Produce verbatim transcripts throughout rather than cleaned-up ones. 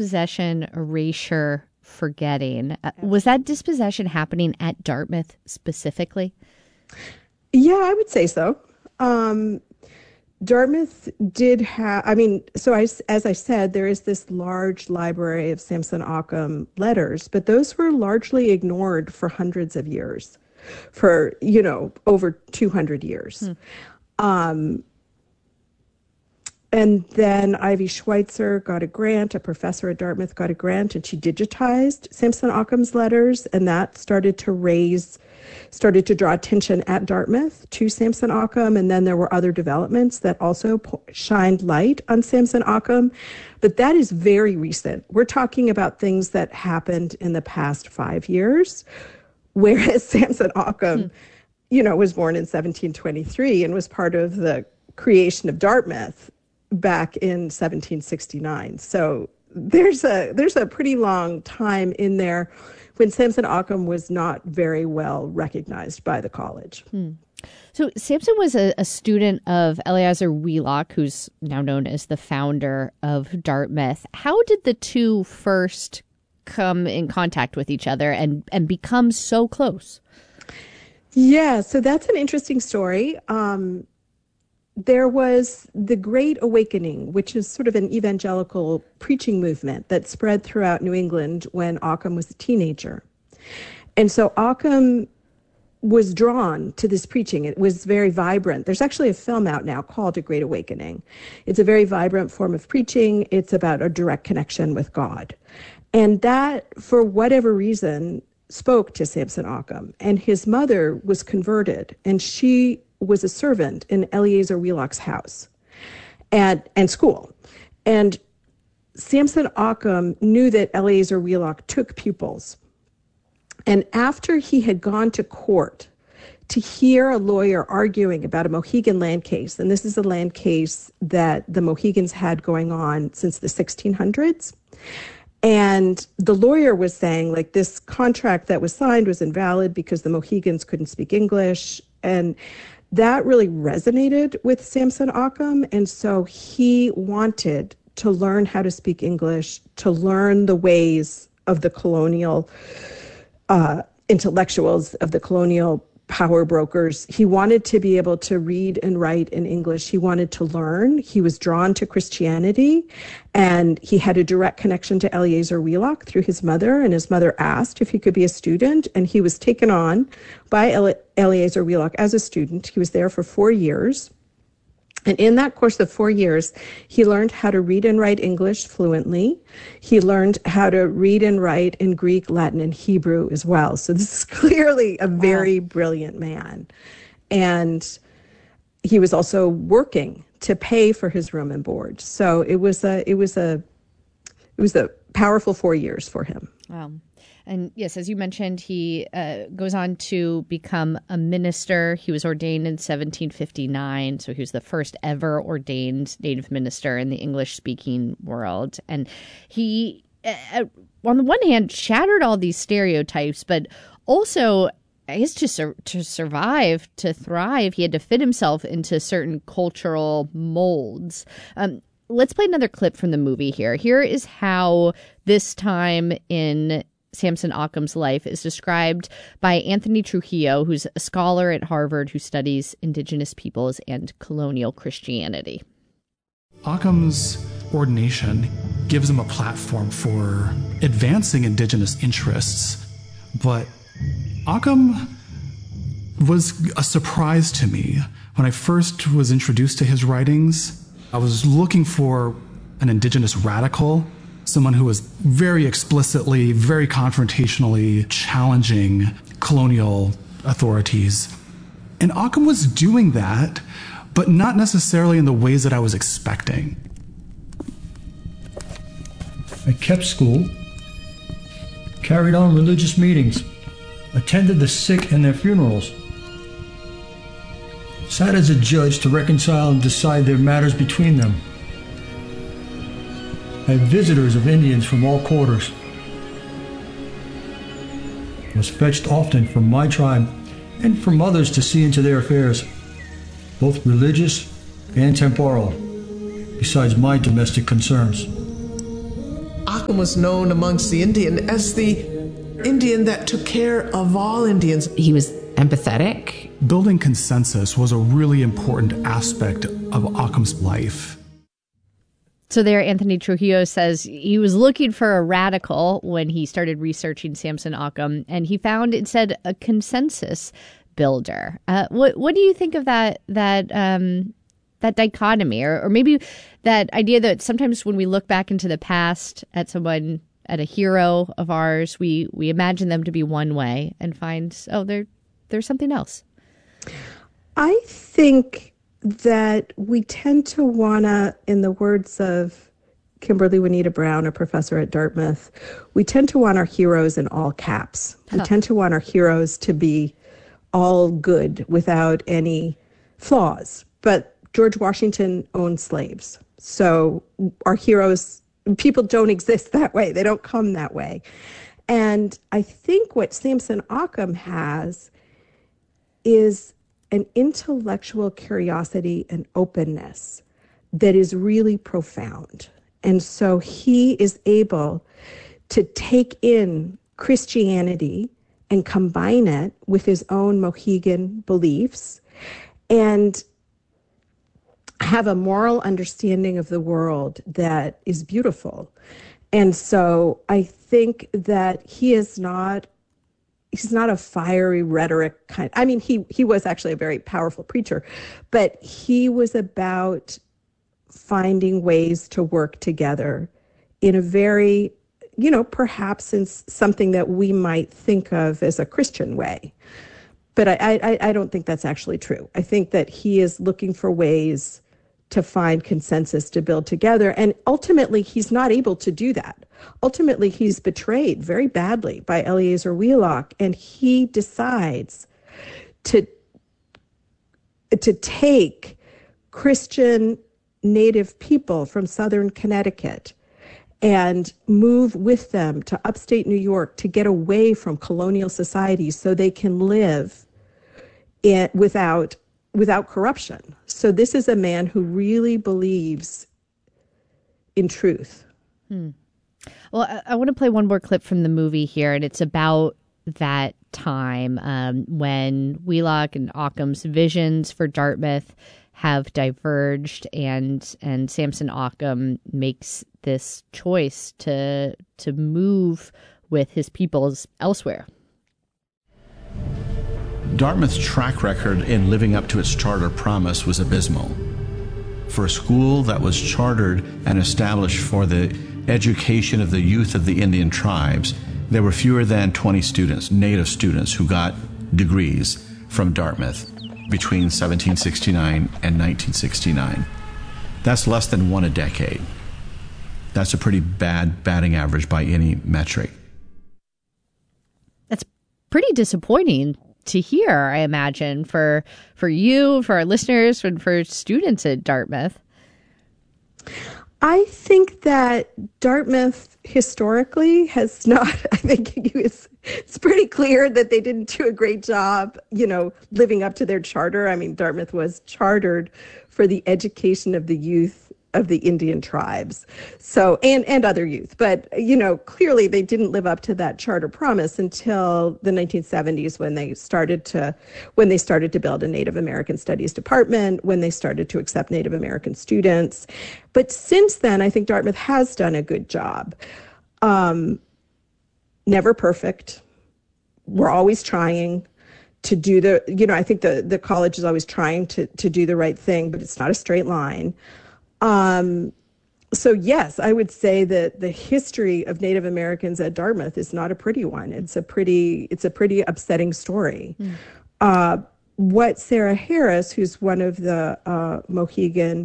dispossession, erasure, forgetting. Uh, was that dispossession happening at Dartmouth specifically? Yeah, I would say so. Um, Dartmouth did have, I mean, so I, as I said, there is this large library of Samson Occam letters, but those were largely ignored for hundreds of years, for, you know, over two hundred years. Hmm. Um, and then Ivy Schweitzer got a grant, a professor at Dartmouth got a grant, and she digitized Samson Occam's letters, and that started to raise started to draw attention at Dartmouth to Samson Occam, and then there were other developments that also po- shined light on Samson Occam, but that is very recent. We're talking about things that happened in the past five years, whereas Samson Occam, hmm. you know, was born in seventeen twenty-three and was part of the creation of Dartmouth back in seventeen sixty-nine. So there's a there's a pretty long time in there when Samson Occam was not very well recognized by the college. Hmm. So Samson was a, a student of Eleazar Wheelock, who's now known as the founder of Dartmouth. How did the two first come in contact with each other and, and become so close? Yeah, so that's an interesting story. Um, there was the Great Awakening, which is sort of an evangelical preaching movement that spread throughout New England when Occam was a teenager. And so Occam was drawn to this preaching. It was very vibrant. There's actually a film out now called A Great Awakening. It's a very vibrant form of preaching. It's about a direct connection with God. And that, for whatever reason, spoke to Samson Occam. And his mother was converted, and she was a servant in Eleazar Wheelock's house and, and school. And Samson Occam knew that Eleazar Wheelock took pupils. And after he had gone to court to hear a lawyer arguing about a Mohegan land case, and this is a land case that the Mohegans had going on since the sixteen hundreds, and the lawyer was saying, like, this contract that was signed was invalid because the Mohegans couldn't speak English, and that really resonated with Samson Occam, and so he wanted to learn how to speak English, to learn the ways of the colonial uh, intellectuals, of the colonial power brokers. He wanted to be able to read and write in English. He wanted to learn. He was drawn to Christianity, and he had a direct connection to Eleazar Wheelock through his mother, and his mother asked if he could be a student, and he was taken on by Ele- Eleazar Wheelock as a student. He was there for four years. And in that course of four years, he learned how to read and write English fluently. He learned how to read and write in Greek, Latin, and Hebrew as well. So this is clearly a very wow. brilliant man. And he was also working to pay for his room and board. So it was a it was a it was a powerful four years for him. Wow. And yes, as you mentioned, he uh, goes on to become a minister. He was ordained in seventeen fifty-nine, so he was the first ever ordained native minister in the English-speaking world. And he, uh, on the one hand, shattered all these stereotypes, but also, I guess, to, sur- to survive, to thrive, he had to fit himself into certain cultural molds. Um, let's play another clip from the movie here. Here is how this time in Samson Occam's life is described by Anthony Trujillo, who's a scholar at Harvard who studies indigenous peoples and colonial Christianity. Occam's ordination gives him a platform for advancing indigenous interests, but Occam was a surprise to me. When I first was introduced to his writings, I was looking for an indigenous radical, someone who was very explicitly, very confrontationally challenging colonial authorities. And Occam was doing that, but not necessarily in the ways that I was expecting. I kept school, carried on religious meetings, attended the sick and their funerals, sat as a judge to reconcile and decide their matters between them. I had visitors of Indians from all quarters. I was fetched often from my tribe and from others to see into their affairs, both religious and temporal, besides my domestic concerns. Occam Occam was known amongst the Indian as the Indian that took care of all Indians. He was empathetic. Building consensus was a really important aspect of Occam's life. So there, Anthony Trujillo says he was looking for a radical when he started researching Samson Occam, and he found instead a consensus builder. Uh, what what do you think of that that um, that dichotomy, or, or maybe that idea that sometimes when we look back into the past at someone, at a hero of ours, we we imagine them to be one way and find, oh, they're there's something else? I think that we tend to want to, in the words of Kimberly Juanita Brown, a professor at Dartmouth, we tend to want our heroes in all caps. We huh. tend to want our heroes to be all good without any flaws. But George Washington owned slaves. So our heroes, people don't exist that way. They don't come that way. And I think what Samson Occam has is an intellectual curiosity and openness that is really profound. And so he is able to take in Christianity and combine it with his own Mohegan beliefs and have a moral understanding of the world that is beautiful. And so I think that he is not He's not a fiery rhetoric kind. I mean, he he was actually a very powerful preacher, but he was about finding ways to work together in a very, you know, perhaps in something that we might think of as a Christian way. But I, I, I don't think that's actually true. I think that he is looking for ways to find consensus to build together. And ultimately, he's not able to do that. Ultimately, he's betrayed very badly by Eleazar Wheelock, and he decides to, to take Christian native people from southern Connecticut and move with them to upstate New York to get away from colonial society so they can live in, without without corruption. So this is a man who really believes in truth. Hmm. Well, I, I want to play one more clip from the movie here, and it's about that time um, when Wheelock and Occam's visions for Dartmouth have diverged, and and Samson Occam makes this choice to to move with his peoples elsewhere. Dartmouth's track record in living up to its charter promise was abysmal. For a school that was chartered and established for the education of the youth of the Indian tribes, there were fewer than twenty students, native students, who got degrees from Dartmouth between seventeen sixty-nine and nineteen sixty-nine. That's less than one a decade. That's a pretty bad batting average by any metric. That's pretty disappointing to hear, I imagine, for for you, for our listeners, and for students at Dartmouth. I think that Dartmouth historically has not, I think it's, it's pretty clear that they didn't do a great job, you know, living up to their charter. I mean, Dartmouth was chartered for the education of the youth of the Indian tribes, so and and other youth, but you know, clearly they didn't live up to that charter promise until the nineteen seventies, when they started to when they started to build a Native American Studies department, when they started to accept Native American students. But since then, I think Dartmouth has done a good job. Um, never perfect. We're always trying to do the, you know, I think the the college is always trying to to do the right thing, but it's not a straight line. Um, so yes, I would say that the history of Native Americans at Dartmouth is not a pretty one. It's a pretty, it's a pretty upsetting story. Mm. Uh, what Sarah Harris, who's one of the uh, Mohegan,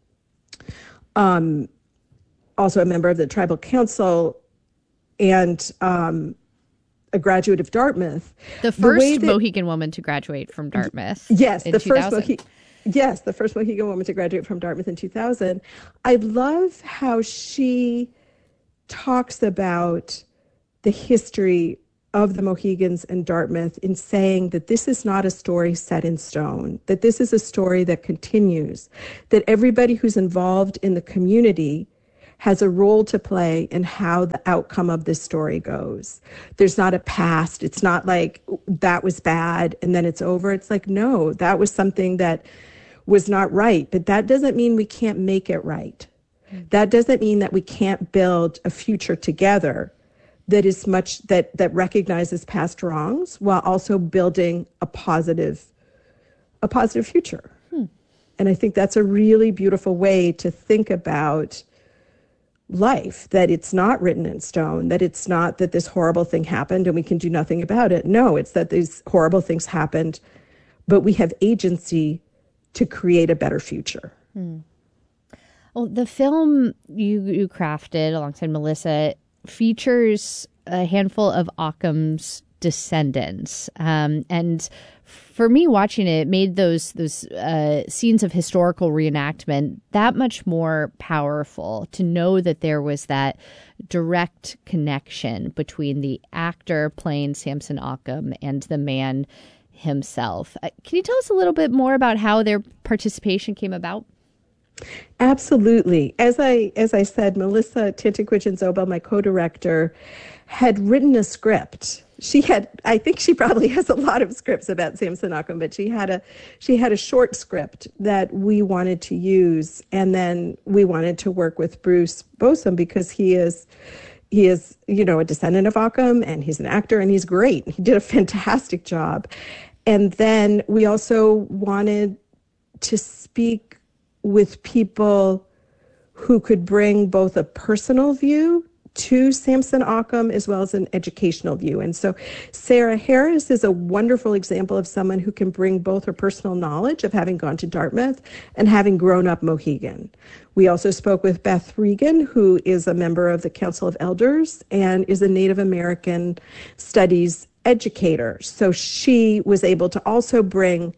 um, also a member of the tribal council, and um, a graduate of Dartmouth. The first the that, Mohegan woman to graduate from Dartmouth. Yes, in the two thousand. first Mohegan. Yes, the first Mohegan woman to graduate from Dartmouth in two thousand. I love how she talks about the history of the Mohegans and Dartmouth in saying that this is not a story set in stone, that this is a story that continues, that everybody who's involved in the community has a role to play in how the outcome of this story goes. There's not a past. It's not like that was bad and then it's over. It's like, no, that was something that was not right. But that doesn't mean we can't make it right. That doesn't mean that we can't build a future together that is much that that recognizes past wrongs while also building a positive a positive future. Hmm. And I think that's a really beautiful way to think about life, that it's not written in stone, that it's not that this horrible thing happened and we can do nothing about it. No, it's that these horrible things happened, but we have agency to create a better future. Hmm. Well, the film you, you crafted alongside Melissa features a handful of Occam's descendants. Um, and for me, watching it, it made those those uh, scenes of historical reenactment that much more powerful, to know that there was that direct connection between the actor playing Samson Occam and the man himself. Uh, can you tell us a little bit more about how their participation came about? Absolutely. As I as I said, Melissa Tintiquidgen-Zobel, my co-director, had written a script. She had, I think she probably has a lot of scripts about Samson Occam, but she had a she had a short script that we wanted to use, and then we wanted to work with Bruce Bosom because he is he is, you know, a descendant of Occam, and he's an actor, and he's great. He did a fantastic job. And then we also wanted to speak with people who could bring both a personal view to Samson Occam as well as an educational view. And so Sarah Harris is a wonderful example of someone who can bring both her personal knowledge of having gone to Dartmouth and having grown up Mohegan. We also spoke with Beth Regan, who is a member of the Council of Elders and is a Native American Studies educator. So she was able to also bring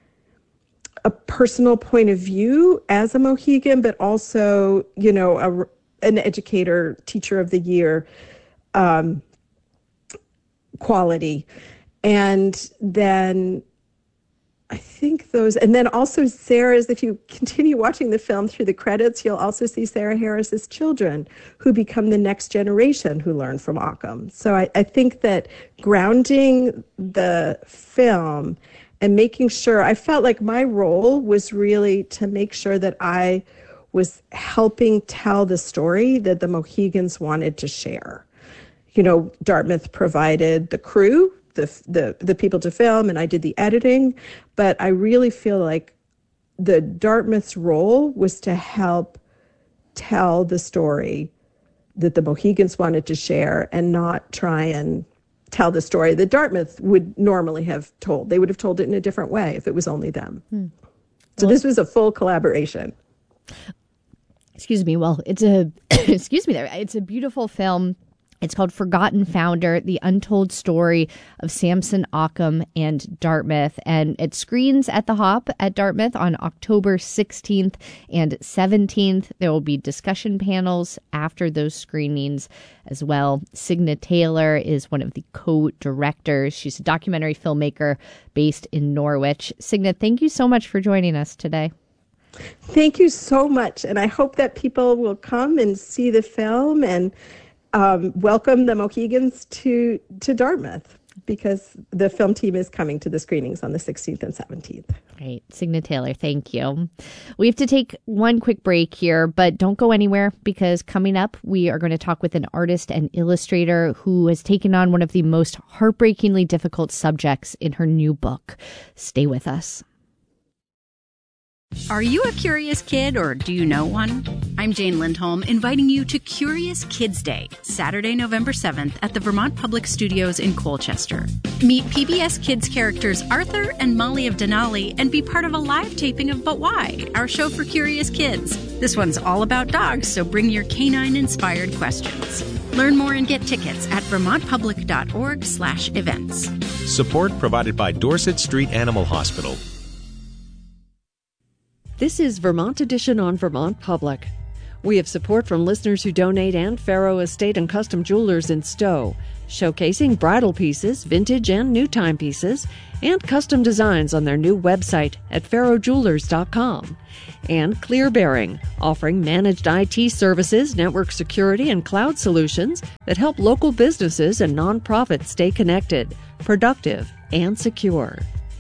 a personal point of view as a Mohegan, but also, you know, a an educator, teacher of the year um, quality. And then I think those, and then also Sarah's, if you continue watching the film through the credits, you'll also see Sarah Harris's children who become the next generation who learn from Occam. So I, I think that grounding the film and making sure, I felt like my role was really to make sure that I was helping tell the story that the Mohegans wanted to share. You know, Dartmouth provided the crew, the the the people to film, and I did the editing, but I really feel like the Dartmouth's role was to help tell the story that the Mohegans wanted to share and not try and tell the story that Dartmouth would normally have told. They would have told it in a different way if it was only them. Hmm. So well, this was a full collaboration. Excuse me. Well, it's a, excuse me there. It's a beautiful film. It's called Forgotten Founder, The Untold Story of Samson Occam and Dartmouth. And it screens at the Hop at Dartmouth on October sixteenth and seventeenth. There will be discussion panels after those screenings as well. Signa Taylor is one of the co-directors. She's a documentary filmmaker based in Norwich. Signa, thank you so much for joining us today. Thank you so much. And I hope that people will come and see the film and um, welcome the Mohegans to, to Dartmouth, because the film team is coming to the screenings on the sixteenth and seventeenth. Right. Signa Taylor, thank you. We have to take one quick break here, but don't go anywhere, because coming up, we are going to talk with an artist and illustrator who has taken on one of the most heartbreakingly difficult subjects in her new book. Stay with us. Are you a curious kid, or do you know one? I'm Jane Lindholm, inviting you to Curious Kids Day, Saturday, November seventh at the Vermont Public Studios in Colchester. Meet P B S Kids characters Arthur and Molly of Denali and be part of a live taping of But Why?, our show for curious kids. This one's all about dogs, so bring your canine-inspired questions. Learn more and get tickets at vermontpublic.org slash events. Support provided by Dorset Street Animal Hospital. This is Vermont Edition on Vermont Public. We have support from listeners who donate and Faro Estate and Custom Jewelers in Stowe. showcasing bridal pieces, vintage and new timepieces, and custom designs on their new website at pharaoh jewelers dot com. And ClearBearing, offering managed I T services, network security, and cloud solutions that help local businesses and nonprofits stay connected, productive, and secure.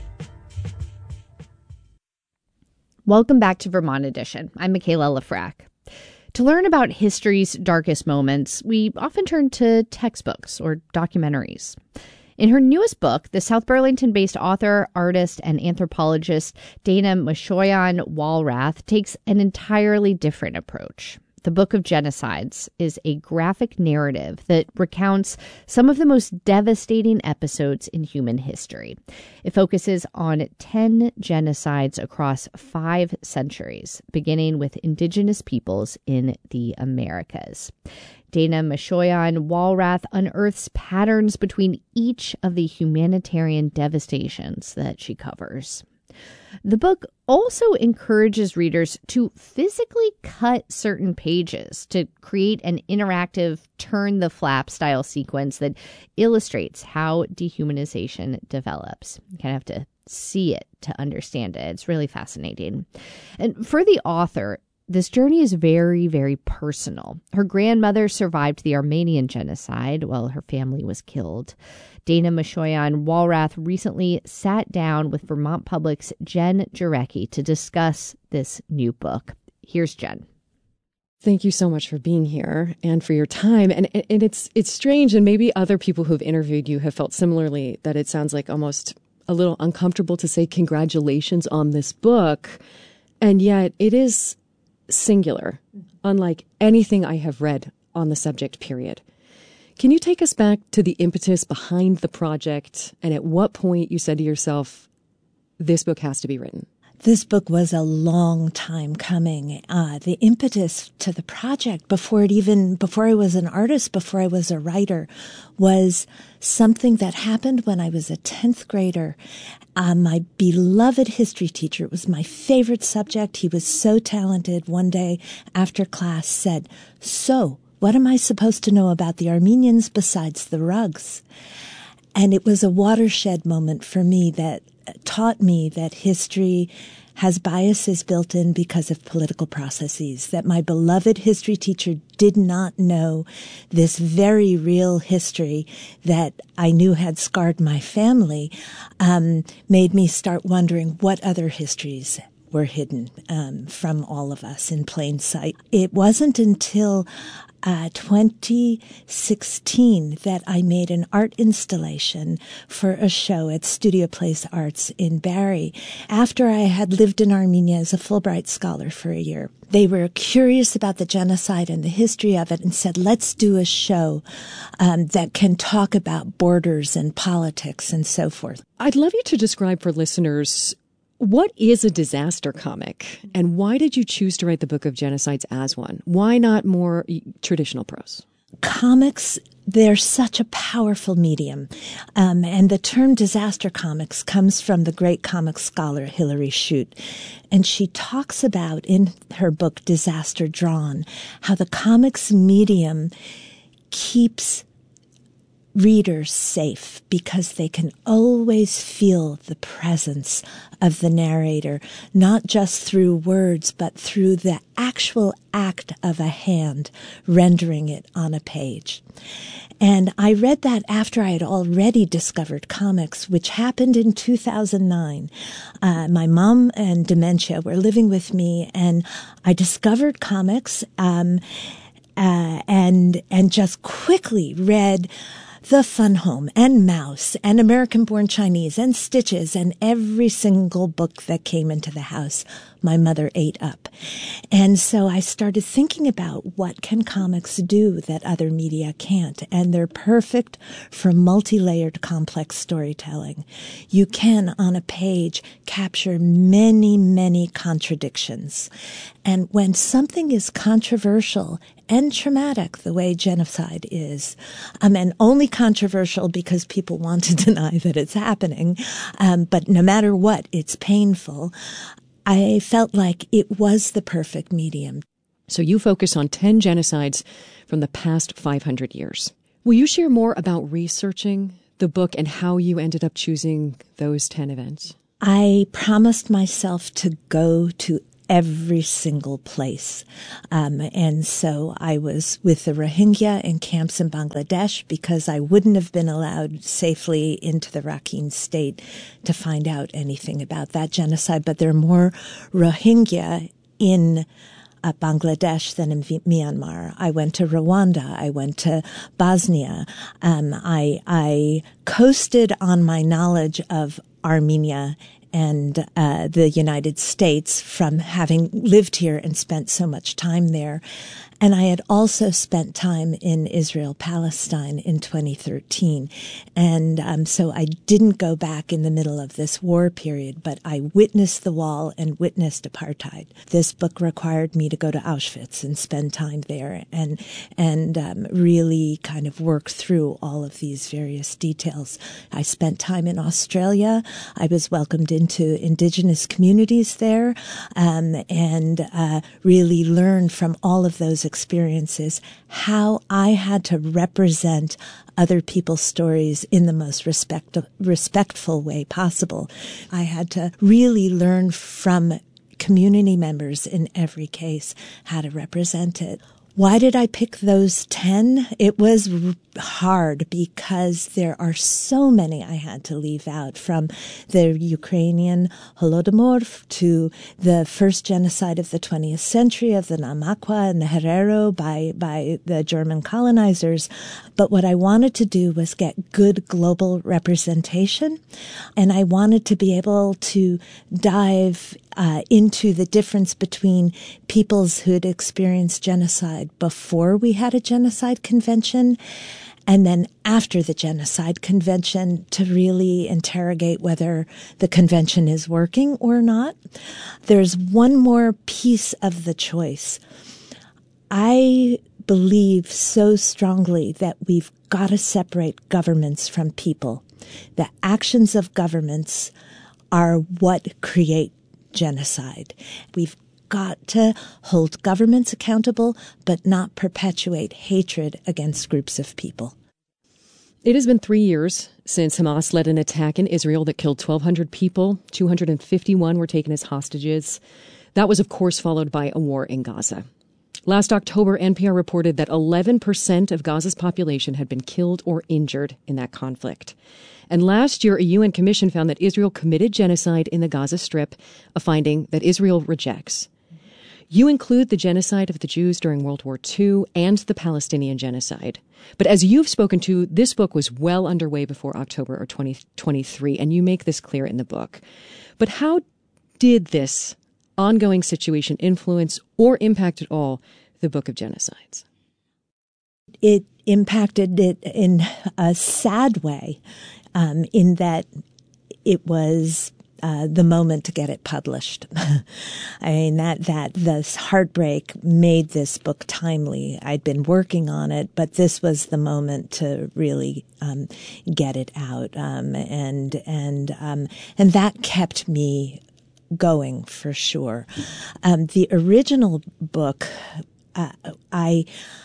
Welcome back to Vermont Edition. I'm Michaela Lafrac. To learn about history's darkest moments, we often turn to textbooks or documentaries. In her newest book, the South Burlington-based author, artist, and anthropologist Dana Mashoyan-Walrath takes an entirely different approach. The Book of Genocides is a graphic narrative that recounts some of the most devastating episodes in human history. It focuses on ten genocides across five centuries, beginning with indigenous peoples in the Americas. Dana Mashoyan-Walrath unearths patterns between each of the humanitarian devastations that she covers. The book also encourages readers to physically cut certain pages to create an interactive turn the flap style sequence that illustrates how dehumanization develops. You kind of have to see it to understand it. It's really fascinating. And for the author, this journey is very, very personal. Her grandmother survived the Armenian genocide while her family was killed. Dana Mashoyan-Walrath recently sat down with Vermont Public's Jen Jarecki to discuss this new book. Here's Jen. Thank you so much for being here and for your time. And, and it's it's strange, and maybe other people who've interviewed you have felt similarly, that it sounds like almost a little uncomfortable to say congratulations on this book. And yet it is singular, unlike anything I have read on the subject, period. Can you take us back to the impetus behind the project, and at what point you said to yourself, this book has to be written? This book was a long time coming. Uh, the impetus to the project, before it even, before I was an artist, before I was a writer, was something that happened when I was a tenth grader. Uh, my beloved history teacher, it was my favorite subject. He was so talented. One day after class said, "So, what am I supposed to know about the Armenians besides the rugs?" And it was a watershed moment for me that taught me that history has biases built in because of political processes, that my beloved history teacher did not know this very real history that I knew had scarred my family, um, made me start wondering what other histories were hidden um, from all of us in plain sight. It wasn't until Uh, twenty sixteen that I made an art installation for a show at Studio Place Arts in Barrie. After I had lived in Armenia as a Fulbright scholar for a year, they were curious about the genocide and the history of it and said, let's do a show um, that can talk about borders and politics and so forth. I'd love you to describe for listeners, what is a disaster comic, and why did you choose to write the Book of Genocides as one? Why not more traditional prose? Comics, they're such a powerful medium. Um, and the term disaster comics comes from the great comic scholar Hilary Shute. And she talks about in her book, Disaster Drawn, how the comics medium keeps readers safe because they can always feel the presence of the narrator, not just through words, but through the actual act of a hand rendering it on a page. And I read that after I had already discovered comics, which happened in two thousand nine. Uh, my mom and dementia were living with me, and I discovered comics um, uh, and and just quickly read The Fun Home and Mouse and American-Born Chinese and Stitches and every single book that came into the house my mother ate up. And so I started thinking about what can comics do that other media can't, and they're perfect for multi-layered complex storytelling. You can, on a page, capture many, many contradictions. And when something is controversial and traumatic, the way genocide is, um, and only controversial because people want to deny that it's happening, um, but no matter what, it's painful, I felt like it was the perfect medium. So you focus on ten genocides from the past five hundred years. Will you share more about researching the book and how you ended up choosing those ten events? I promised myself to go to every single place. Um, and so I was with the Rohingya in camps in Bangladesh because I wouldn't have been allowed safely into the Rakhine state to find out anything about that genocide. But there are more Rohingya in uh, Bangladesh than in v- Myanmar. I went to Rwanda. I went to Bosnia. Um, I, I coasted on my knowledge of Armenia and uh, the United States from having lived here and spent so much time there. And I had also spent time in Israel, Palestine in twenty thirteen. And um, so I didn't go back in the middle of this war period, but I witnessed the wall and witnessed apartheid. This book required me to go to Auschwitz and spend time there and, and um, really kind of work through all of these various details. I spent time in Australia. I was welcomed into indigenous communities there um, and uh, really learned from all of those experiences how I had to represent other people's stories in the most respect- respectful way possible. I had to really learn from community members in every case how to represent it. Why did I pick those ten? It was hard because there are so many I had to leave out, from the Ukrainian Holodomor to the first genocide of the twentieth century of the Namakwa and the Herero by, by the German colonizers. But what I wanted to do was get good global representation, and I wanted to be able to dive uh, into the difference between peoples who had experienced genocide before we had a genocide convention and then after the genocide convention, to really interrogate whether the convention is working or not. There's one more piece of the choice. I believe so strongly that we've got to separate governments from people. The actions of governments are what create genocide. We've got to hold governments accountable, but not perpetuate hatred against groups of people. It has been three years since Hamas led an attack in Israel that killed twelve hundred people. two hundred fifty-one were taken as hostages. That was, of course, followed by a war in Gaza. Last October, N P R reported that eleven percent of Gaza's population had been killed or injured in that conflict. And last year, a U N commission found that Israel committed genocide in the Gaza Strip, a finding that Israel rejects. You include the genocide of the Jews during World War Two and the Palestinian genocide. But as you've spoken to, this book was well underway before October of twenty twenty-three, and you make this clear in the book. But how did this ongoing situation influence or impact at all the Book of Genocides? It impacted it in a sad way, um, in that it was Uh, the moment to get it published. I mean, that, that, this heartbreak made this book timely. I'd been working on it, but this was the moment to really, um, get it out. Um, and, and, um, and that kept me going for sure. Um, the original book, uh, I,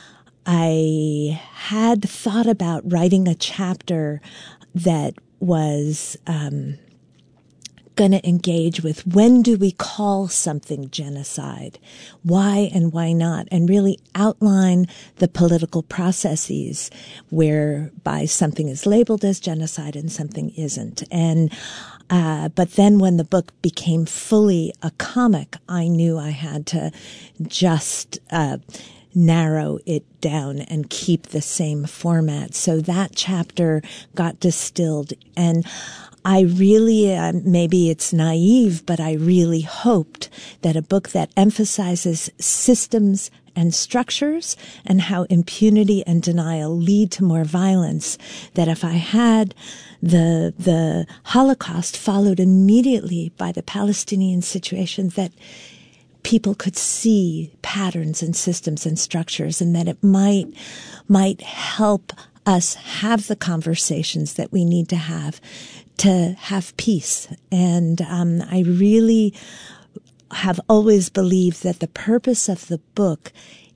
I had thought about writing a chapter that was, um, going to engage with when do we call something genocide, why and why not, and really outline the political processes whereby something is labeled as genocide and something isn't. And uh, but then when the book became fully a comic, I knew I had to just uh, narrow it down and keep the same format. So that chapter got distilled, and I really, uh, maybe it's naive, but I really hoped that a book that emphasizes systems and structures and how impunity and denial lead to more violence, that if I had the, the Holocaust followed immediately by the Palestinian situation, that people could see patterns and systems and structures, and that it might, might help us have the conversations that we need to have to have peace. And um, I really have always believed that the purpose of the book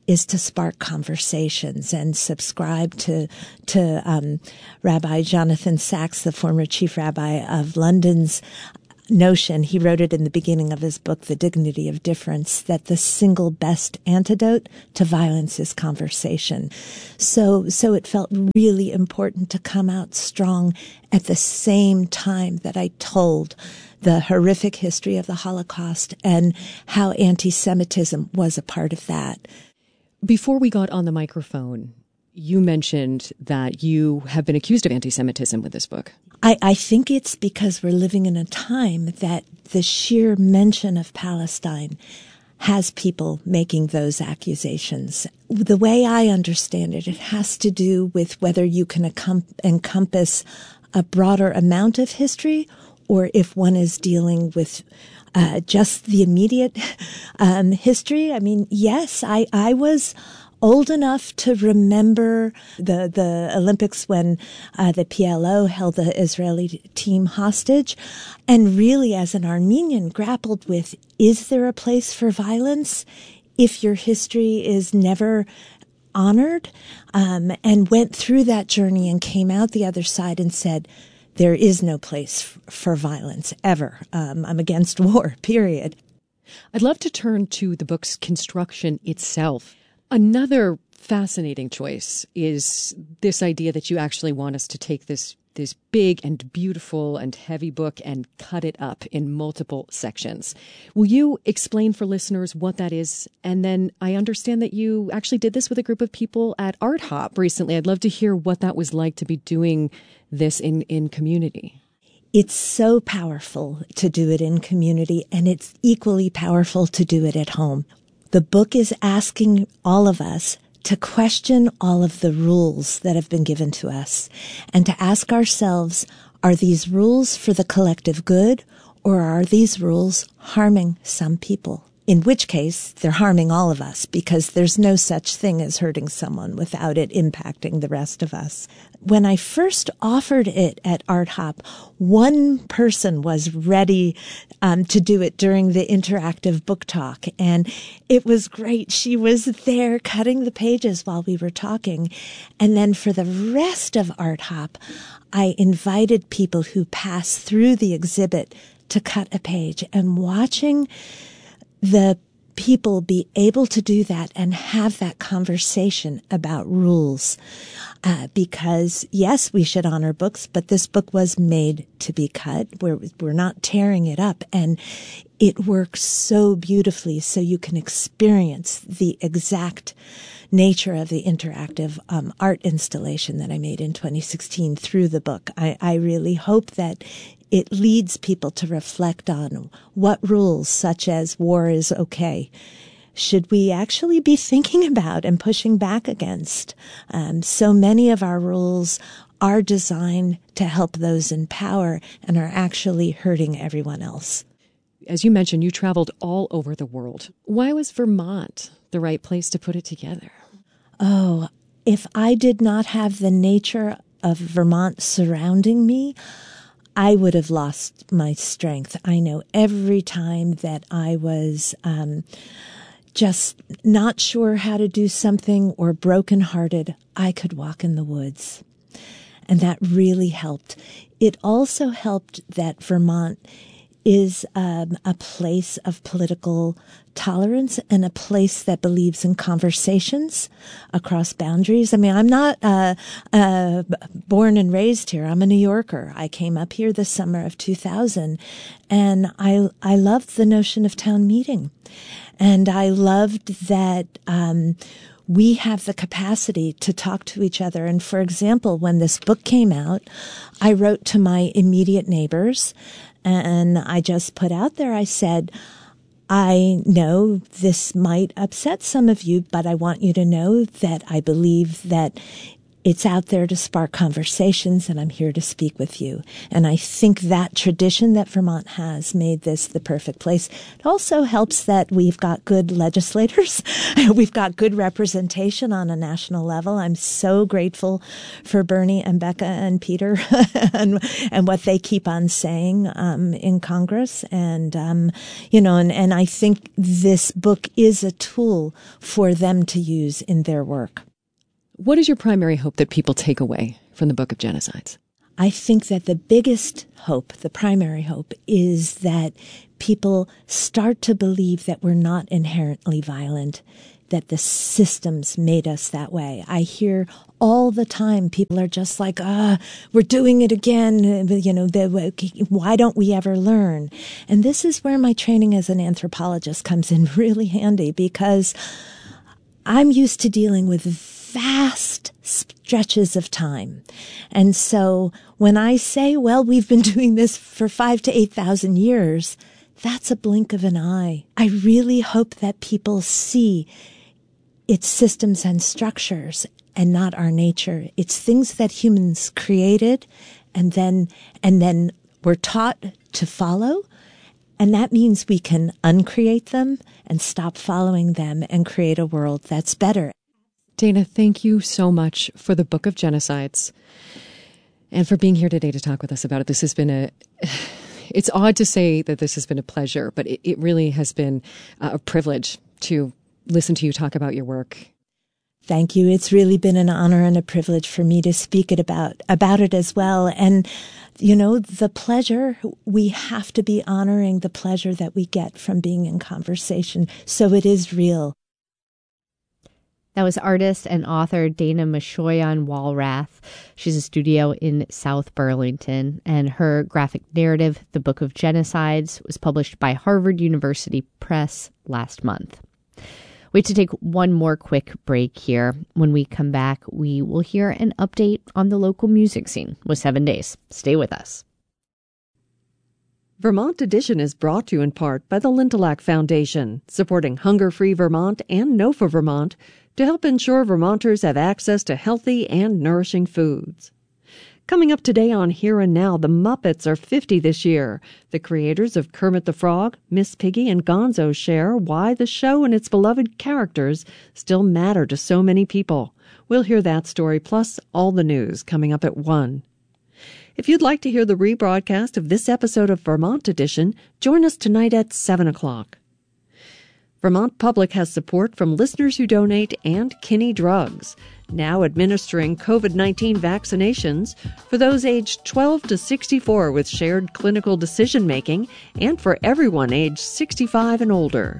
is to spark conversations and subscribe to to um, Rabbi Jonathan Sacks, the former chief rabbi of London's notion. He wrote it in the beginning of his book, The Dignity of Difference, that the single best antidote to violence is conversation. So, so it felt really important to come out strong at the same time that I told the horrific history of the Holocaust and how anti-Semitism was a part of that. Before we got on the microphone, you mentioned that you have been accused of anti-Semitism with this book. I, I think it's because we're living in a time that the sheer mention of Palestine has people making those accusations. The way I understand it, it has to do with whether you can accom- encompass a broader amount of history or if one is dealing with uh, just the immediate um, history. I mean, yes, I, I was old enough to remember the the Olympics when uh, the P L O held the Israeli team hostage, and really as an Armenian grappled with, is there a place for violence if your history is never honored? Um, and went through that journey and came out the other side and said, there is no place f- for violence ever. Um, I'm against war, period. I'd love to turn to the book's construction itself. Another fascinating choice is this idea that you actually want us to take this this big and beautiful and heavy book and cut it up in multiple sections. Will you explain for listeners what that is? And then I understand that you actually did this with a group of people at Art Hop recently. I'd love to hear what that was like to be doing this in, in community. It's so powerful to do it in community, and it's equally powerful to do it at home. The book is asking all of us to question all of the rules that have been given to us and to ask ourselves, are these rules for the collective good or are these rules harming some people? In which case, they're harming all of us because there's no such thing as hurting someone without it impacting the rest of us. When I first offered it at Art Hop, one person was ready um, to do it during the interactive book talk. And it was great. She was there cutting the pages while we were talking. And then for the rest of Art Hop, I invited people who passed through the exhibit to cut a page. And watching the people be able to do that and have that conversation about rules. Uh, because, yes, we should honor books, but this book was made to be cut. We're, we're not tearing it up. And it works so beautifully so you can experience the exact nature of the interactive um, art installation that I made in twenty sixteen through the book. I, I really hope that it leads people to reflect on what rules, such as war is okay, should we actually be thinking about and pushing back against. Um, so many of our rules are designed to help those in power and are actually hurting everyone else. As you mentioned, you traveled all over the world. Why was Vermont the right place to put it together? Oh, if I did not have the nature of Vermont surrounding me, I would have lost my strength. I know every time that I was um, just not sure how to do something or brokenhearted, I could walk in the woods. And that really helped. It also helped that Vermont is um, a place of political tolerance and a place that believes in conversations across boundaries. I mean, I'm not uh, uh, born and raised here. I'm a New Yorker. I came up here the summer of two thousand, and I I loved the notion of town meeting, and I loved that. Um, We have the capacity to talk to each other. And for example, when this book came out, I wrote to my immediate neighbors and I just put out there, I said, I know this might upset some of you, but I want you to know that I believe that It's out there to spark conversations, and I'm here to speak with you. And I think that tradition that Vermont has made this the perfect place. It also helps that we've got good legislators. We've got good representation on a national level. I'm so grateful for Bernie and Becca and Peter and, and what they keep on saying um, in Congress. And, um, you know, and, and I think this book is a tool for them to use in their work. What is your primary hope that people take away from the Book of Genocides? I think that the biggest hope, the primary hope, is that people start to believe that we're not inherently violent, that the systems made us that way. I hear all the time people are just like, ah, we're doing it again. You know, why don't we ever learn? And this is where my training as an anthropologist comes in really handy, because I'm used to dealing with vast stretches of time. And so when I say, well, we've been doing this for five to eight thousand years, that's a blink of an eye. I really hope that people see its systems and structures and not our nature. It's things that humans created and then, and then we're taught to follow. And that means we can uncreate them and stop following them and create a world that's better. Dana, thank you so much for the Book of Genocides and for being here today to talk with us about it. This has been a, it's odd to say that this has been a pleasure, but it, it really has been a privilege to listen to you talk about your work. Thank you. It's really been an honor and a privilege for me to speak it about, about it as well. And, you know, the pleasure, we have to be honoring the pleasure that we get from being in conversation. So it is real. That was artist and author Dana Mashoyan-Walrath. She's a studio in South Burlington, and her graphic narrative, The Book of Genocides, was published by Harvard University Press last month. We have to take one more quick break here. When we come back, we will hear an update on the local music scene with Seven Days. Stay with us. Vermont Edition is brought to you in part by the Lintillac Foundation, supporting Hunger-Free Vermont and NOFA Vermont to help ensure Vermonters have access to healthy and nourishing foods. Coming up today on Here and Now, the Muppets are fifty this year. The creators of Kermit the Frog, Miss Piggy, and Gonzo share why the show and its beloved characters still matter to so many people. We'll hear that story, plus all the news, coming up at one. If you'd like to hear the rebroadcast of this episode of Vermont Edition, join us tonight at seven o'clock. Vermont Public has support from listeners who donate and Kinney Drugs, now administering COVID nineteen vaccinations for those aged twelve to sixty-four with shared clinical decision-making and for everyone aged sixty-five and older.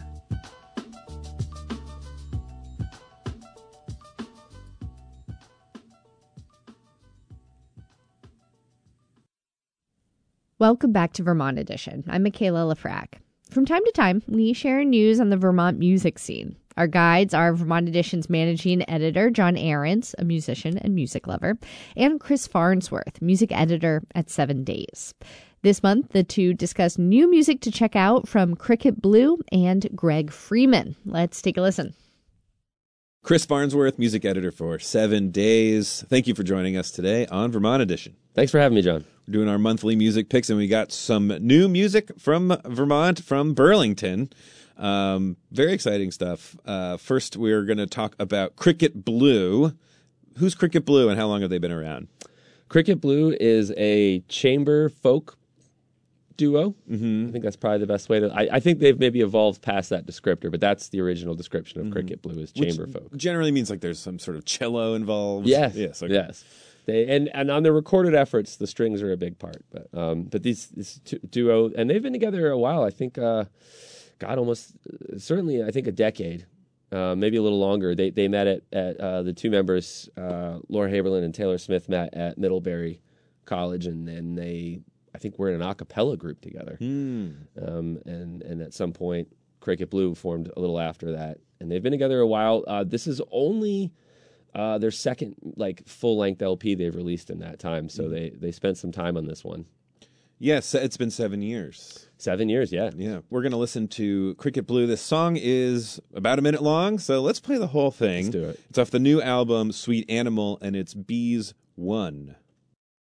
Welcome back to Vermont Edition. I'm Michaela Lafrac. From time to time, we share news on the Vermont music scene. Our guides are Vermont Edition's managing editor, John Ahrens, a musician and music lover, and Chris Farnsworth, music editor at Seven Days. This month, the two discuss new music to check out from Cricket Blue and Greg Freeman. Let's take a listen. Chris Farnsworth, music editor for Seven Days. Thank you for joining us today on Vermont Edition. Thanks for having me, John. We're doing our monthly music picks, and we got some new music from Vermont, from Burlington. Um, very exciting stuff. Uh, first, we're going to talk about Cricket Blue. Who's Cricket Blue, and how long have they been around? Cricket Blue is a chamber folk duo. Mm-hmm. I think that's probably the best way to... I, I think they've maybe evolved past that descriptor, but that's the original description of mm-hmm. Cricket Blue, is chamber Which folk. Generally means like there's some sort of cello involved. Yes, yes, okay. yes. They, and, and on the recorded efforts, the strings are a big part. But um, but these this duo, and they've been together a while. I think, uh, God, almost certainly, I think a decade, uh, maybe a little longer. They they met at, at uh, the two members, uh, Laura Haberlin and Taylor Smith, met at Middlebury College, and then they, I think, were in an a cappella group together. Mm. Um, and and at some point, Cricket Blue formed a little after that, and they've been together a while. Uh, this is only Uh, their second like full length L P they've released in that time, so they they spent some time on this one. Yes, it's been seven years. Seven years, yeah. Yeah. We're going to listen to Cricket Blue. This song is about a minute long, so let's play the whole thing. Let's do it. It's off the new album, Sweet Animal, and it's Bees One.